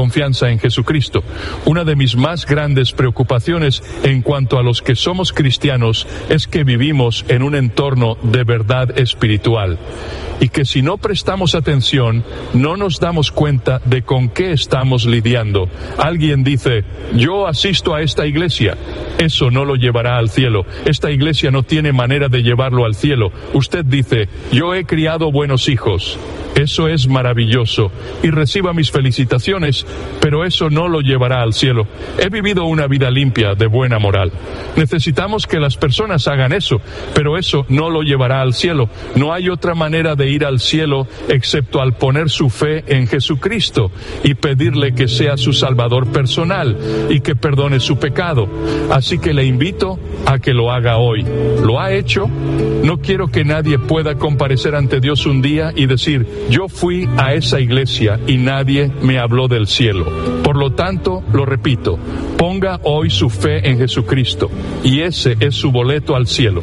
confianza en Jesucristo. Una de mis más grandes preocupaciones en cuanto a los que somos cristianos es que vivimos en un entorno de verdad espiritual y que si no prestamos atención no nos damos cuenta de con qué estamos lidiando. Alguien dice: yo asisto a esta iglesia. Eso no lo llevará al cielo. Esta iglesia no tiene manera de llevarlo al cielo. Usted dice: yo he criado buenos hijos. Eso es maravilloso y reciba mis felicitaciones, pero eso no lo llevará al cielo. He vivido una vida limpia, de buena moral. Necesitamos que las personas hagan eso, pero eso no lo llevará al cielo. No hay otra manera de ir al cielo excepto al poner su fe en Jesucristo y pedirle que sea su Salvador personal y que perdone su pecado. Así que le invito a que lo haga hoy. ¿Lo ha hecho? No quiero que nadie pueda comparecer ante Dios un día y decir: yo fui a esa iglesia y nadie me habló del cielo. Por lo tanto, lo repito, ponga hoy su fe en Jesucristo y ese es su boleto al cielo.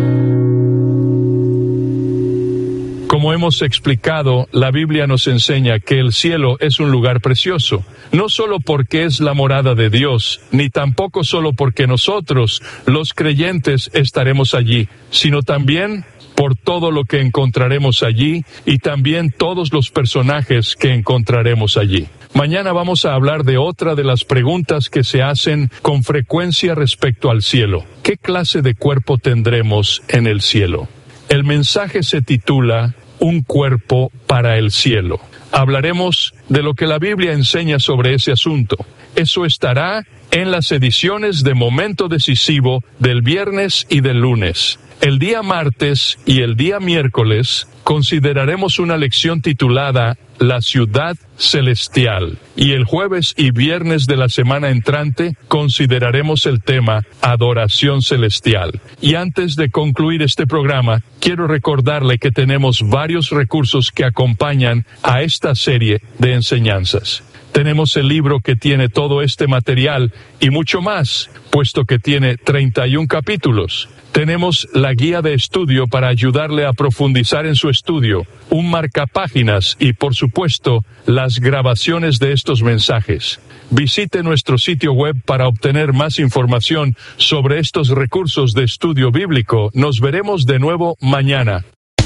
Como hemos explicado, la Biblia nos enseña que el cielo es un lugar precioso, no solo porque es la morada de Dios, ni tampoco solo porque nosotros, los creyentes, estaremos allí, sino también por todo lo que encontraremos allí y también todos los personajes que encontraremos allí. Mañana vamos a hablar de otra de las preguntas que se hacen con frecuencia respecto al cielo. ¿Qué clase de cuerpo tendremos en el cielo? El mensaje se titula Un cuerpo para el cielo. Hablaremos de lo que la Biblia enseña sobre ese asunto. Eso estará en las ediciones de Momento Decisivo del viernes y del lunes. El día martes y el día miércoles consideraremos una lección titulada La Ciudad Celestial. Y el jueves y viernes de la semana entrante consideraremos el tema Adoración Celestial. Y antes de concluir este programa, quiero recordarle que tenemos varios recursos que acompañan a esta serie de enseñanzas. Tenemos el libro que tiene todo este material y mucho más, puesto que tiene 31 capítulos. Tenemos la guía de estudio para ayudarle a profundizar en su estudio, un marcapáginas y, por supuesto, las grabaciones de estos mensajes. Visite nuestro sitio web para obtener más información sobre estos recursos de estudio bíblico. Nos veremos de nuevo mañana.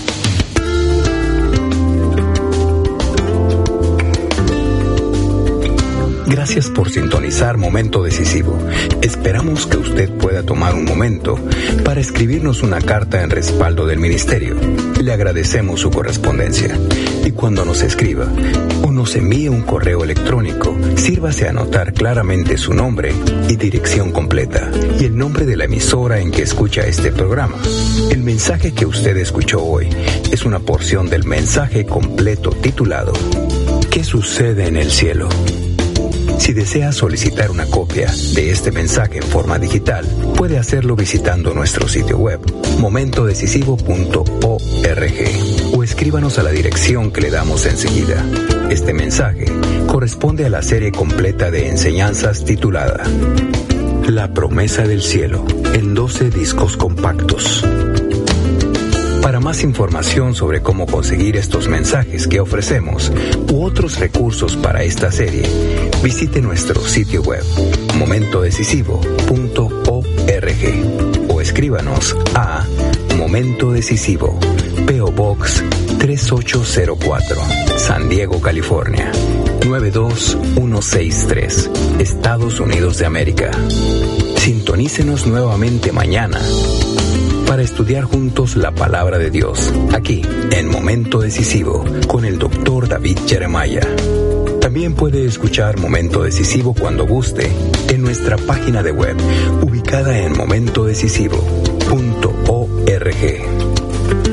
Gracias por sintonizar Momento Decisivo. Esperamos que usted pueda tomar un momento para escribirnos una carta en respaldo del ministerio. Le agradecemos su correspondencia. Y cuando nos escriba o nos envíe un correo electrónico, sírvase a anotar claramente su nombre y dirección completa y el nombre de la emisora en que escucha este programa. El mensaje que usted escuchó hoy es una porción del mensaje completo titulado ¿Qué sucede en el cielo? Si desea solicitar una copia de este mensaje en forma digital, puede hacerlo visitando nuestro sitio web, momentodecisivo.org, o escríbanos a la dirección que le damos enseguida. Este mensaje corresponde a la serie completa de enseñanzas titulada La Promesa del Cielo, en 12 discos compactos. Para más información sobre cómo conseguir estos mensajes que ofrecemos u otros recursos para esta serie, visite nuestro sitio web momentodecisivo.org o escríbanos a Momento Decisivo, P.O. Box 3804, San Diego, California 92163, Estados Unidos de América. Sintonícenos nuevamente mañana para estudiar juntos la palabra de Dios, aquí en Momento Decisivo, con el Dr. David Jeremiah. También puede escuchar Momento Decisivo cuando guste en nuestra página de web, ubicada en momentodecisivo.org.